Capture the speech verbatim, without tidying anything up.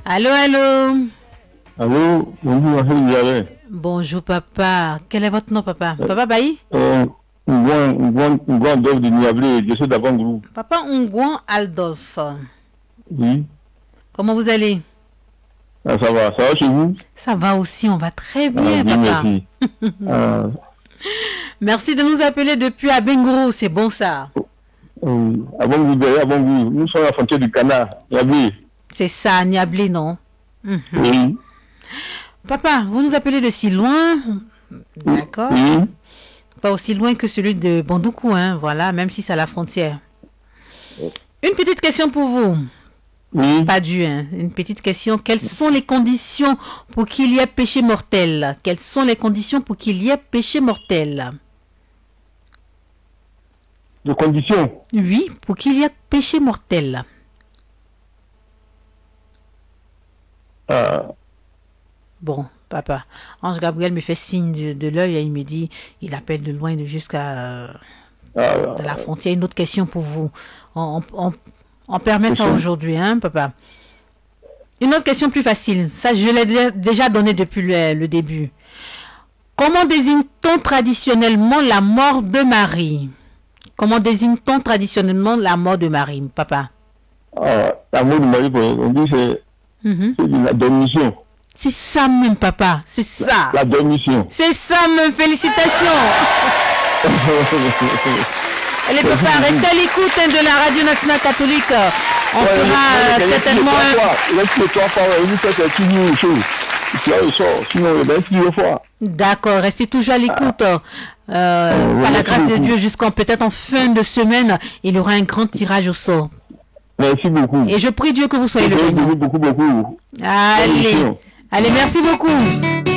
Allô, allô. Allô, bonjour, Raphaël. Bonjour, papa. Quel est votre nom, papa? Papa Bailly? Euh, Ngouan Adolphe de Niablé, je suis d'Avangou. Papa Ngouan Adolphe. Oui. Comment vous allez? Ah, ça va, ça va chez vous? Ça va aussi, on va très bien, ah, papa. Merci. ah. Merci de nous appeler depuis Abengourou, c'est bon ça. Euh, Avangou, derrière Avangou, nous sommes à la frontière du Canard, Niablé. C'est ça, Niablé, non? Mm-hmm. Oui. Papa, vous nous appelez de si loin? D'accord. Oui. Pas aussi loin que celui de Bondoukou, hein, voilà, même si c'est à la frontière. Une petite question pour vous. Oui. Pas dû, hein. Une petite question. Quelles sont les conditions pour qu'il y ait péché mortel? Quelles sont les conditions pour qu'il y ait péché mortel? Les conditions? Oui, pour qu'il y ait péché mortel. Ah. Bon, papa, Ange Gabriel me fait signe de, de l'œil et il me dit, il appelle de loin de jusqu'à euh, ah, de la frontière. Une autre question pour vous. On, on, on permet ça aujourd'hui, hein, papa? Une autre question plus facile. Ça, je l'ai déjà donné depuis le, le début. Comment désigne-t-on traditionnellement la mort de Marie? Comment désigne-t-on traditionnellement la mort de Marie, papa? Ah, la mort de Marie, on dit c'est mm-hmm. la dormition. C'est ça même, papa. C'est ça. La, la dormition. C'est ça même. Félicitations. Allez, papa, restez à l'écoute hein, de la Radio Nationale Catholique. On ouais, fera euh, certainement... D'accord, restez toujours à l'écoute. Euh, euh, par la grâce de Dieu, jusqu'en peut-être en fin de semaine, il y aura un grand tirage au sort. Merci beaucoup. Et je prie Dieu que vous soyez le gagnant. Beaucoup, beaucoup, beaucoup. Allez, allez, merci beaucoup.